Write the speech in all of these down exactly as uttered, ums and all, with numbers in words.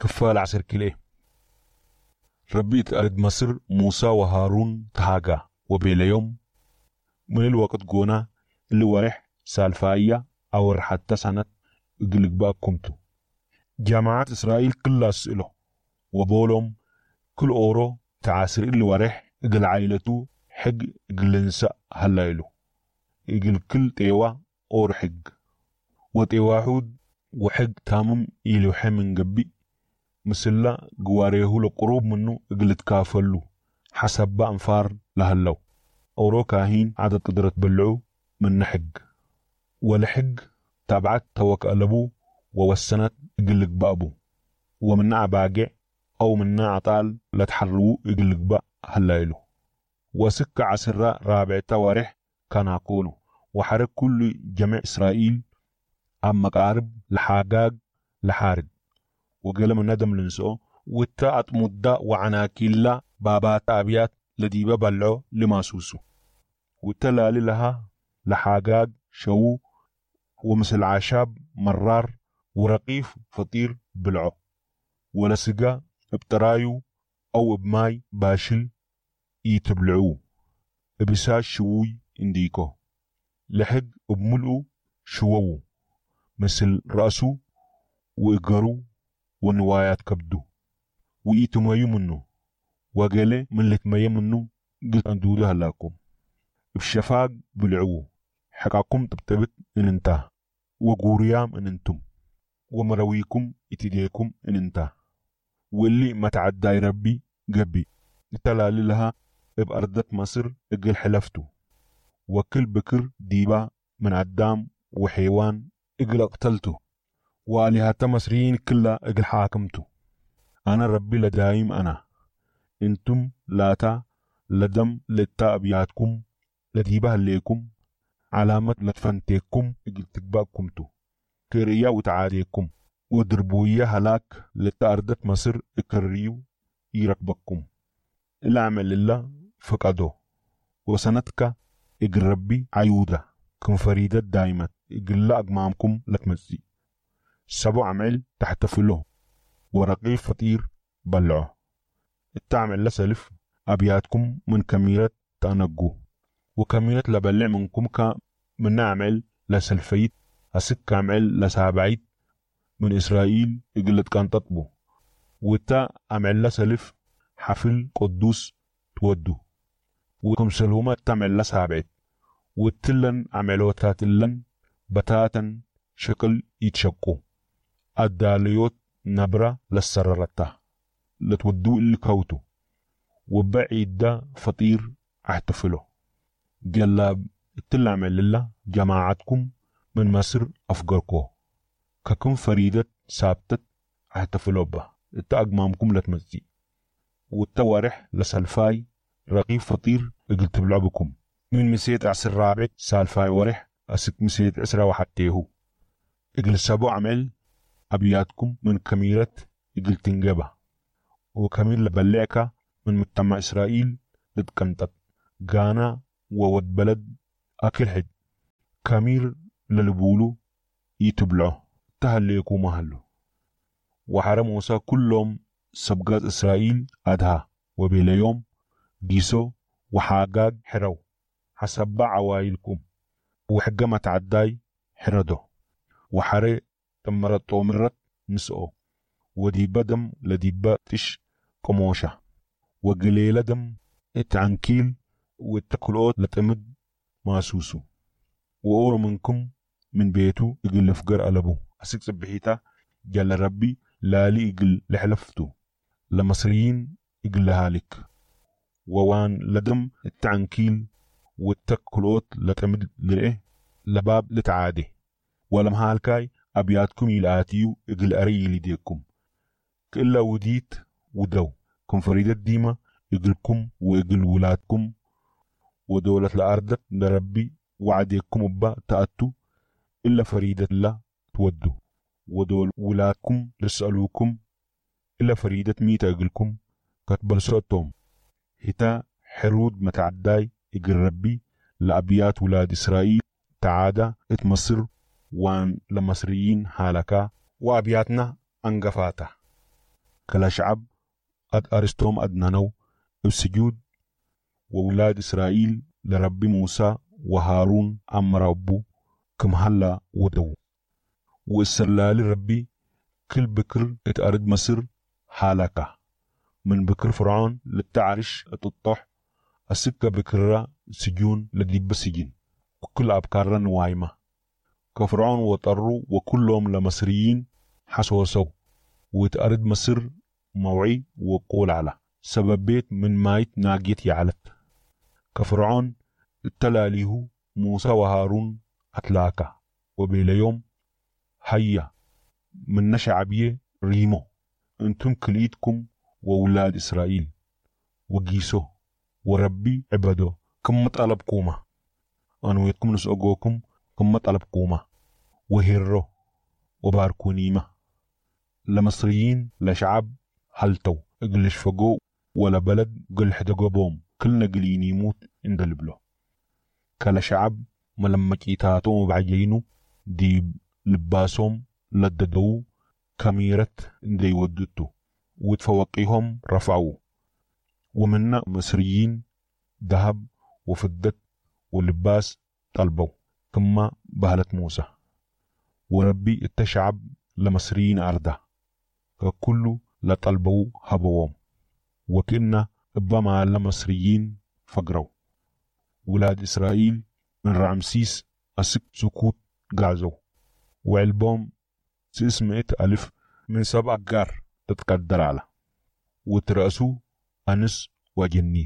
كفال عسر كليه ربي تأرد مصر موسى وهارون تهاجا وبيليوم من الوقت قونا اللي ورح سالفايا أو حتى سنة يقلق باكمتو جامعات إسرائيل كلها أسئله وبولهم كل أورو تعاسر اللي ورح يقل عائلته حق يقلنسا هلايلو يقل كل تيوا أور حق وتيواحود وحق تامم يلوحي من قبي مسلا قواريه لقروب منه يقل تكافلو حسب بأنفار لهلو أورو كاهين عدد قدرت بلعو من نحق ولحق تابعت توكألبو ووسنت يقلق بأبو ومنع باقع أو منع عطال لتحرلو يقلق بأ هلايلو وسك عسر رابع توارح كان أقوله وحرك كل جميع إسرائيل أم مقارب لحاقاق لحارد وقال من ندم لنسو واتاعت مدة وعناكيلا بابات أبيات لديبا بلعو لماسوسو وتلالي لها لحاقاق شو ومثل عشاب مرار ورقيف فطير بلعو ولسقا ابترايو أو بماي باشل يتبلعو ابساش شوي انديكو لحق بملؤو شوو مثل رأسو وإقارو ونوايات كبدو وإيتمايو منو وقالي من لتمايو منو قلت أندودها لكم بشفاق بلعو حقاكم تبتبت إن انتاه وقوريام إن انتم ومرويكم اتديكم إن انتاه واللي ما تعداي ربي قبي تلالي لها بأرضة مصر اقل حلفتو وكل بكر ديبا من عدام وحيوان اقل اقتلتو وآلهات مصريين كلها اقل حاكمتو أنا ربي لدايم أنا انتم لاتا لدم لتا أبياتكم لديبها ليكم علامة لتفنتيكم اقل تقباكمتو كريا وتعاديكم ودربوية هلاك لتا أرضة مصر اكريو يركبكم العمل الله فقدو وسنتك اقل ربي عيودة كن فريدة دائمة اقل لا أقمامكم لتمزي سبو عمل تحتفله ورقي فطير بلعه التعمل لسلف أبياتكم من كميرة تنقو وكميرة لبلع منكم ك من نعمل لسلفيت أسك عمل لسابعيت من إسرائيل اقلت كان تطبو وتا عمل لسلف حفل قدوس تودو وكم سلومة تعمل لسابعيت وتلن عملوتا تلن بتاتا شكل يتشقو الداليوت نبرة للسررتا لتودو اللي كوتو وبعيد دا فطير احتفلو قلاب التلعمل لله جماعتكم من مصر أفقركو ككم فريدة سابتت احتفلو با التأقمامكم لتمزي والتوارح لسالفاي رقيف فطير اقلت بلعبكم من مسيت عسر رابع سالفاي ورح أسك مسيت عسر وحتيهو اقل سابو عمل أبياتكم من كميرة اقل تنقبه وكمير لبلعك من مجتمع إسرائيل لتكنتت غانا وود بلد أكل حد كمير للبولو يتبلعه تهليكو مهلو وحرم موسى كلهم سبقات إسرائيل أدها وبيليوم ديسو وحاقاق حرو حسب عوائلكم وحقما تعداي حردو وحري تمرت طومرت نسؤو وديبا دم لديبا تش قموشة وقليلة دم اتعنكيل والتقلوت لتمد ماسوسو وأورو منكم من بيتو يقل فقر ألبو أسك سبحيتا جل ربي لالي يقل لحلفتو لمصريين يقل هالك ووان لدم التعنكيل والتقلوت لتمد لرئه لباب لتعادي ولم هالكاي أبياتكم يلآتيو يقل أري لديكم كإلا وديت ودو كم فريدة ديما يقلكم ويقل ولادكم ودولة الأرض لربي وعديكم أبا تأتو إلا فريدة الله تودو ودول ولادكم لسألوكم إلا فريدة ميتا يقلكم كتبل سؤتهم هتا حرود متعداي يقل ربي لأبيات ولاد إسرائيل تعادى اتمصر وان لمصريين هالكا وأبياتنا أنقفاتا كلا شعب أد أرستهم أدنانو السجود وولاد إسرائيل لربي موسى وهارون أمر أبو كم هلا ودو وإسرلال ربي كل بكر اتأرد مصر حالكا من بكر فرعون للتعرش اتطح السكة بكرة سجون لديب سجين وكل أبكارا نوايمة كفرعون وطروا وكلهم لمصريين حسوسوا واتأرد مصر موعي وقول على سبب بيت من مايت ناقيت يعلت كفرعون التلاليه موسى وهارون أتلاكا وبيليوم هيا من نشعبيه ريمو انتم كليتكم وولاد إسرائيل وقيسو وربي عبدو كم طلبكوما أنو يتكم نسأقوكم كم طلبكوما وهرو وباركونيما لمصريين لشعب هلتو اقلش فقو ولا بلد قل حدقو بوم كلنا قلين يموت اندلبلو كلا شعب ملمكيتاتهم بعجينو دي لباسهم لددو كميرت اندي ودتو وتفوقيهم رفعوا ومنا مصريين ذهب وفدت ولباس طلبوا كما بهلت موسى وربي التشعب لمصريين أرضه ككل لطلبوا هبوهم وكنا ابما لمصريين فقروا ولاد إسرائيل من رمسيس أسك سكوت غازو وعلبهم سيسمئة ألف من سبع قار تتقدر على وترأسوا أنس وجنيت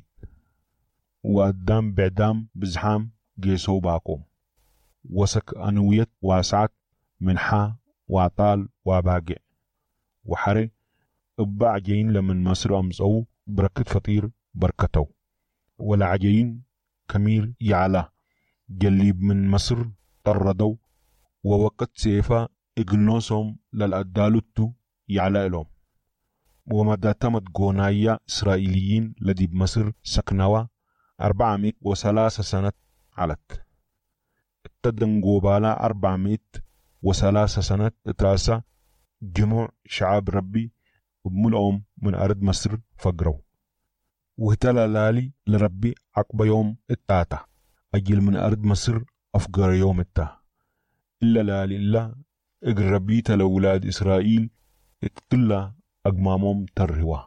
وقدام بعدام بزحام جيسو باقوم وسك أنويت واسعت من حا وعطال وباقع وحري ابع جين لمن مصر أمزو بركة فطير بركتو ولا عجين كمير يعلى جليب من مصر طردو ووقت سيفا اقلنوسهم للأدالتو يعلى لهم ومدى تمت قونايا إسرائيليين لدي بمصر سكنوا أربعمائة وثلاثة سنة علت اتدن قوبالا أربعمائة وثلاثة سنة اتراسا جموع شعب ربي وبملعهم من أرض مصر فقروا وهتلا لالي لربي عقب يوم التاتا أجل من أرض مصر أفقر يوم التا إلا لالي إلا اقربيت لأولاد إسرائيل اتطلع أقمامهم ترهوا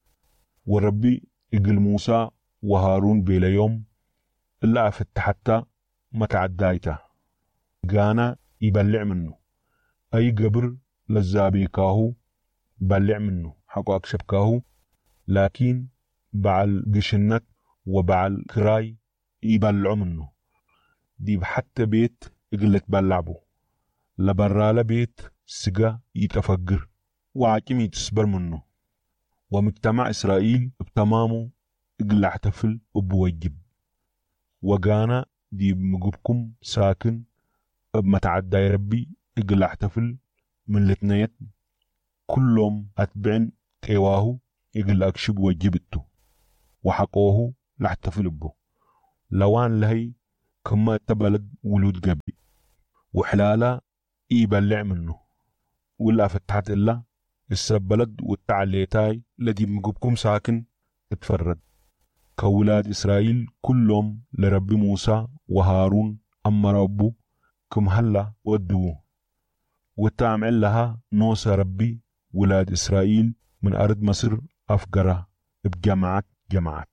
وربي اقل موسى وهارون بيلا يوم إلا أفت حتى ما تعدايته قانا يبلع منه أي قبر للزابي كاهو بلع منه حقو أكشب كاهو لكن بعل قشنت وبعل كراي يبلع منه ديب حتى بيت اقلت بلعبو لبرالا بيت سقا يتفقر وعاكم يتسبر منه ومجتمع إسرائيل بتمامه اقلع احتفل وبوجب وقانا ديب مقبكم ساكن بمتعدى ربي اقلع احتفل من الاثنيت كلهم أتبعن كيواهو يقل أكشب وجبته وحقوه لاحتفل به لوان لهي كما تبلد ولود قبي وحلالا يبلع منه ولا فتحت إلا السبلد والتعليتاي الذي مقبكم ساكن اتفرد كولاد إسرائيل كلهم لرب موسى وهارون أمر أبو كم هلا ودوه وتعمل لها نوس ربي ولاد إسرائيل من أرض مصر أفقرة بجماعات جماعات